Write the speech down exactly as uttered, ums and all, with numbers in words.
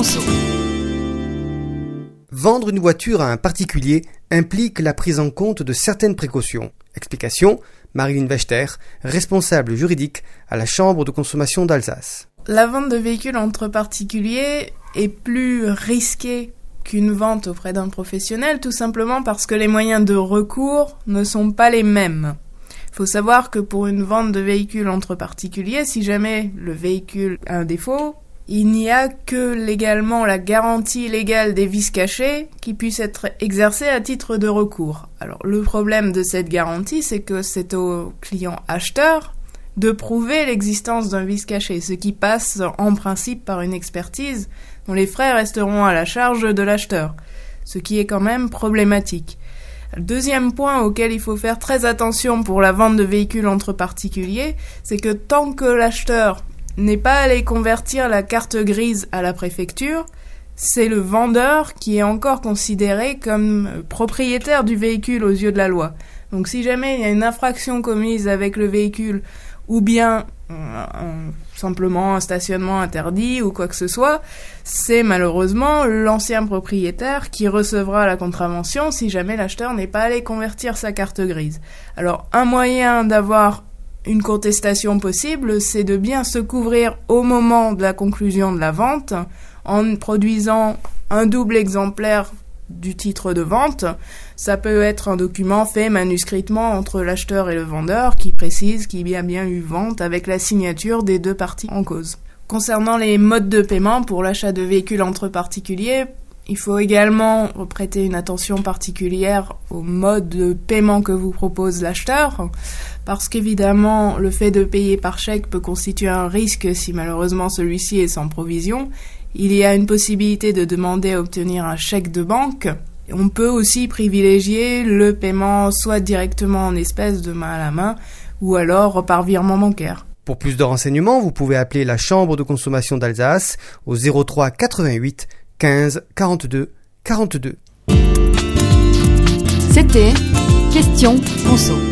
conso. Vendre une voiture à un particulier implique la prise en compte de certaines précautions. Explication, Marilyn Wechter, responsable juridique à la Chambre de consommation d'Alsace. La vente de véhicules entre particuliers est plus risquée qu'une vente auprès d'un professionnel, tout simplement parce que les moyens de recours ne sont pas les mêmes. Il faut savoir que pour une vente de véhicules entre particuliers, si jamais le véhicule a un défaut, il n'y a que légalement la garantie légale des vices cachés qui puisse être exercée à titre de recours. Alors le problème de cette garantie, c'est que c'est au client acheteur de prouver l'existence d'un vice caché, ce qui passe en principe par une expertise dont les frais resteront à la charge de l'acheteur, ce qui est quand même problématique. Le deuxième point auquel il faut faire très attention pour la vente de véhicules entre particuliers, c'est que tant que l'acheteur n'est pas allé convertir la carte grise à la préfecture, c'est le vendeur qui est encore considéré comme propriétaire du véhicule aux yeux de la loi. Donc si jamais il y a une infraction commise avec le véhicule, ou bien euh, euh, simplement un stationnement interdit ou quoi que ce soit, c'est malheureusement l'ancien propriétaire qui recevra la contravention si jamais l'acheteur n'est pas allé convertir sa carte grise. Alors un moyen d'avoir une contestation possible, c'est de bien se couvrir au moment de la conclusion de la vente en produisant un double exemplaire du titre de vente. Ça peut être un document fait manuscritement entre l'acheteur et le vendeur qui précise qu'il y a bien eu vente avec la signature des deux parties en cause. Concernant les modes de paiement pour l'achat de véhicules entre particuliers, il faut également prêter une attention particulière au mode de paiement que vous propose l'acheteur, parce qu'évidemment, le fait de payer par chèque peut constituer un risque si malheureusement celui-ci est sans provision. Il y a une possibilité de demander à obtenir un chèque de banque. On peut aussi privilégier le paiement soit directement en espèces de main à la main, ou alors par virement bancaire. Pour plus de renseignements, vous pouvez appeler la Chambre de consommation d'Alsace au zéro trois quatre-vingt-huit quinze quarante-deux quarante-deux. C'était Question Conso.